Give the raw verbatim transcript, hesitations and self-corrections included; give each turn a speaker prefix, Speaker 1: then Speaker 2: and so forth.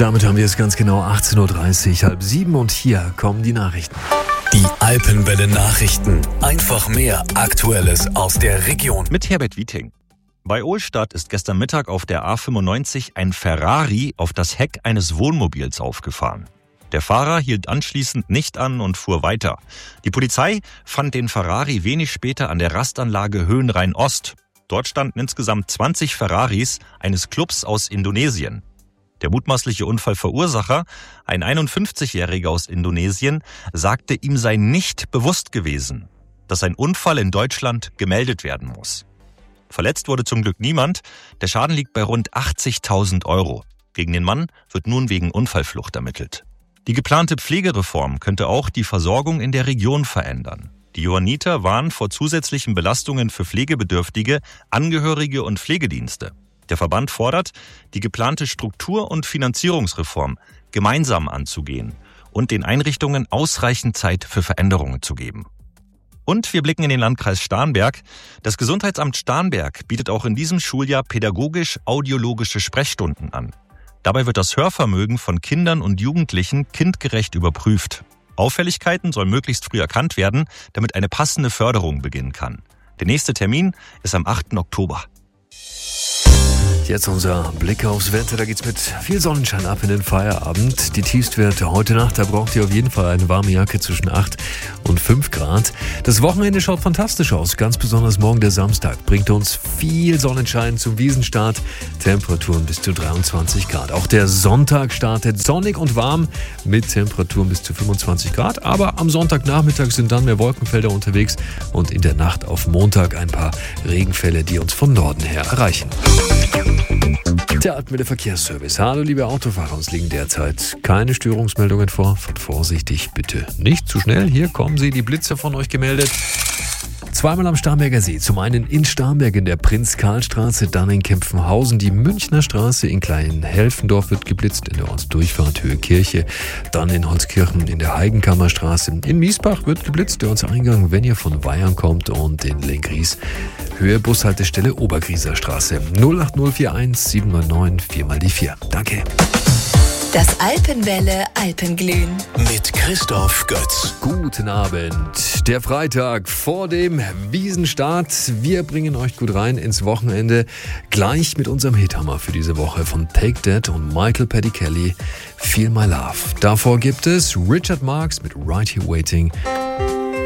Speaker 1: Damit haben wir es ganz genau achtzehn Uhr dreißig, halb sieben und hier kommen die Nachrichten.
Speaker 2: Die Alpenwelle Nachrichten. Einfach mehr Aktuelles aus der Region.
Speaker 3: Mit Herbert Wieting. Bei Ohlstadt ist gestern Mittag auf der A fünfundneunzig ein Ferrari auf das Heck eines Wohnmobils aufgefahren. Der Fahrer hielt anschließend nicht an und fuhr weiter. Die Polizei fand den Ferrari wenig später an der Rastanlage Höhenrhein Ost. Dort standen insgesamt zwanzig Ferraris eines Clubs aus Indonesien. Der mutmaßliche Unfallverursacher, ein einundfünfzigjähriger aus Indonesien, sagte, ihm sei nicht bewusst gewesen, dass ein Unfall in Deutschland gemeldet werden muss. Verletzt wurde zum Glück niemand. Der Schaden liegt bei rund achtzigtausend Euro. Gegen den Mann wird nun wegen Unfallflucht ermittelt. Die geplante Pflegereform könnte auch die Versorgung in der Region verändern. Die Johanniter warnen vor zusätzlichen Belastungen für Pflegebedürftige, Angehörige und Pflegedienste. Der Verband fordert, die geplante Struktur- und Finanzierungsreform gemeinsam anzugehen und den Einrichtungen ausreichend Zeit für Veränderungen zu geben. Und wir blicken in den Landkreis Starnberg. Das Gesundheitsamt Starnberg bietet auch in diesem Schuljahr pädagogisch-audiologische Sprechstunden an. Dabei wird das Hörvermögen von Kindern und Jugendlichen kindgerecht überprüft. Auffälligkeiten sollen möglichst früh erkannt werden, damit eine passende Förderung beginnen kann. Der nächste Termin ist am achten Oktober.
Speaker 1: Jetzt unser Blick aufs Wetter. Da geht's mit viel Sonnenschein ab in den Feierabend. Die Tiefstwerte heute Nacht, da braucht ihr auf jeden Fall eine warme Jacke zwischen acht und fünf Grad. Das Wochenende schaut fantastisch aus. Ganz besonders morgen der Samstag bringt uns viel Sonnenschein zum Wiesenstart. Temperaturen bis zu dreiundzwanzig Grad. Auch der Sonntag startet sonnig und warm mit Temperaturen bis zu fünfundzwanzig Grad. Aber am Sonntagnachmittag sind dann mehr Wolkenfelder unterwegs und in der Nacht auf Montag ein paar Regenfälle, die uns von Norden her erreichen. Der Alpenwelle Verkehrsservice. Hallo liebe Autofahrer, uns liegen derzeit keine Störungsmeldungen vor. Fahrt vorsichtig, bitte nicht zu schnell. Hier kommen sie, die Blitze von euch gemeldet. Zweimal am Starnberger See. Zum einen in Starnberg in der Prinz-Karl-Straße, dann in Kempfenhausen. Die Münchner Straße in Klein-Helfendorf wird geblitzt, in der Ortsdurchfahrt Höhe Kirche. Dann in Holzkirchen in der Heigenkammerstraße. In Miesbach wird geblitzt, der Ortseingang, wenn ihr von Weyern kommt. Und in Lenggries Höhe Bushaltestelle Obergrieser Straße. null acht null vier eins sieben neun neun vier mal die vier. Danke.
Speaker 4: Das Alpenwelle Alpenglühen.
Speaker 2: Mit Christoph Götz.
Speaker 1: Guten Abend. Der Freitag vor dem Wiesenstart. Wir bringen euch gut rein ins Wochenende. Gleich mit unserem Hithammer für diese Woche von Take That und Michael Petty Kelly. Feel My Love. Davor gibt es Richard Marx mit Right Here Waiting.